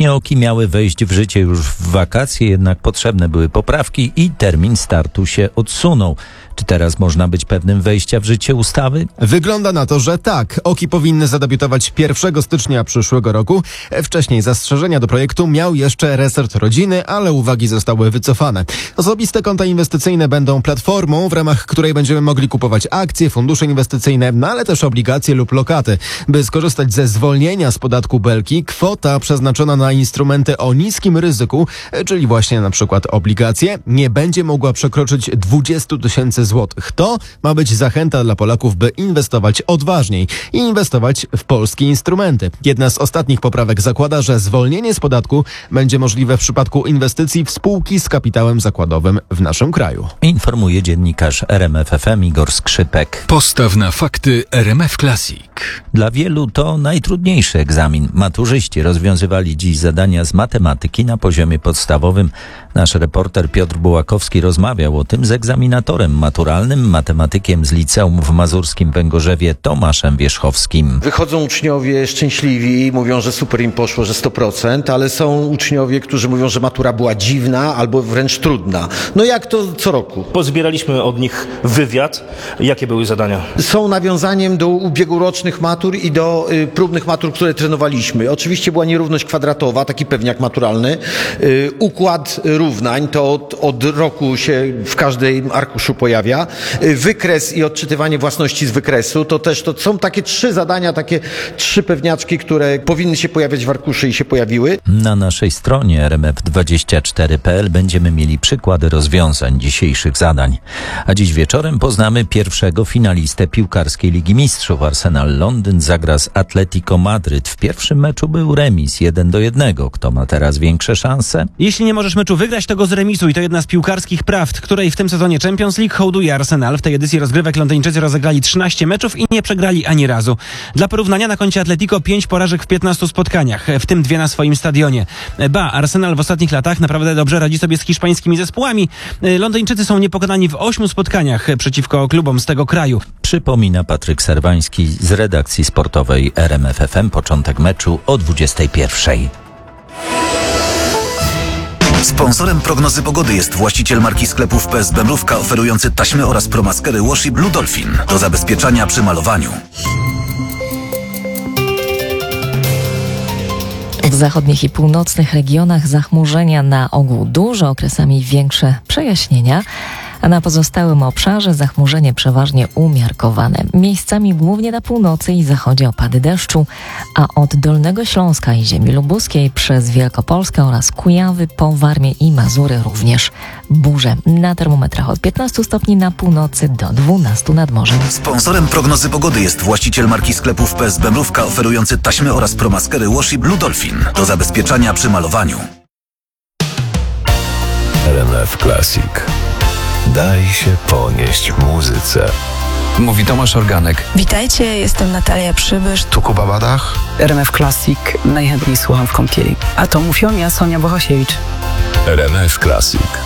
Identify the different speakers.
Speaker 1: Przepisy OKI miały wejść w życie już w wakacje, jednak potrzebne były poprawki i termin startu się odsunął. Czy teraz można być pewnym wejścia w życie ustawy?
Speaker 2: Wygląda na to, że tak. OKI powinny zadebiutować 1 stycznia przyszłego roku. Wcześniej zastrzeżenia do projektu miał jeszcze resort rodziny, ale uwagi zostały wycofane. Osobiste konta inwestycyjne będą platformą, w ramach której będziemy mogli kupować akcje, fundusze inwestycyjne, ale też obligacje lub lokaty. By skorzystać ze zwolnienia z podatku Belki, kwota przeznaczona na instrumenty o niskim ryzyku, czyli właśnie na przykład obligacje, nie będzie mogła przekroczyć 20 000 złotych. To ma być zachęta dla Polaków, by inwestować odważniej i inwestować w polskie instrumenty. Jedna z ostatnich poprawek zakłada, że zwolnienie z podatku będzie możliwe w przypadku inwestycji w spółki z kapitałem zakładowym w naszym kraju.
Speaker 1: Informuje dziennikarz RMF FM Igor Skrzypek.
Speaker 3: Postaw na fakty RMF Classic.
Speaker 1: Dla wielu to najtrudniejszy egzamin. Maturzyści rozwiązywali dziś zadania z matematyki na poziomie podstawowym. Nasz reporter Piotr Bułakowski rozmawiał o tym z egzaminatorem maturalnym, matematykiem z liceum w mazurskim Węgorzewie Tomaszem Wierzchowskim.
Speaker 4: Wychodzą uczniowie szczęśliwi, mówią, że super im poszło, że 100%, ale są uczniowie, którzy mówią, że matura była dziwna albo wręcz trudna. No jak to co roku?
Speaker 5: Pozbieraliśmy od nich wywiad. Jakie były zadania?
Speaker 4: Są nawiązaniem do ubiegłorocznych matur i do próbnych matur, które trenowaliśmy. Oczywiście była nierówność kwadratowa, taki pewniak maturalny. Układ równań, to od roku się w każdym arkuszu pojawia. Wykres i odczytywanie własności z wykresu, to są takie 3 zadania, takie 3 pewniaczki, które powinny się pojawiać w arkuszu i się pojawiły.
Speaker 1: Na naszej stronie rmf24.pl będziemy mieli przykłady rozwiązań dzisiejszych zadań. A dziś wieczorem poznamy pierwszego finalistę piłkarskiej Ligi Mistrzów. Arsenal Londyn zagra z Atletico Madryt. W pierwszym meczu był remis 1-1. Kto ma teraz większe szanse?
Speaker 6: Jeśli nie możesz meczu wygrać, to go zremisuj. To jedna z piłkarskich prawd, której w tym sezonie Champions League hołduje Arsenal. W tej edycji rozgrywek Londyńczycy rozegrali 13 meczów i nie przegrali ani razu. Dla porównania na koncie Atletico 5 porażek w 15 spotkaniach, w tym 2 na swoim stadionie. Arsenal w ostatnich latach naprawdę dobrze radzi sobie z hiszpańskimi zespołami. Londyńczycy są niepokonani w 8 spotkaniach przeciwko klubom z tego kraju.
Speaker 1: Przypomina Patryk Serwański z redakcji sportowej RMF FM. Początek meczu o 21:00.
Speaker 7: Sponsorem prognozy pogody jest właściciel marki sklepów PSB Mrówka, oferujący taśmy oraz promaskery Washi Blue Dolphin do zabezpieczania przy malowaniu.
Speaker 8: W zachodnich i północnych regionach zachmurzenia na ogół duże, okresami większe przejaśnienia, a na pozostałym obszarze zachmurzenie przeważnie umiarkowane. Miejscami głównie na północy i zachodzie opady deszczu, a od Dolnego Śląska i ziemi lubuskiej przez Wielkopolskę oraz Kujawy po Warmię i Mazury również burze. Na termometrach od 15 stopni na północy do 12 nad morzem.
Speaker 7: Sponsorem prognozy pogody jest właściciel marki sklepów PSB Mrówka, oferujący taśmy oraz promaskery Washi Blue Dolphin do zabezpieczania przy malowaniu.
Speaker 9: RMF Classic. Daj się ponieść muzyce.
Speaker 3: Mówi Tomasz Organek.
Speaker 10: Witajcie, jestem Natalia Przybysz.
Speaker 11: Tu Kuba Badach.
Speaker 12: RMF Classic. Najchętniej słucham w kąpieli. A to mówią ja, Sonia Bohosiewicz.
Speaker 9: RMF Classic.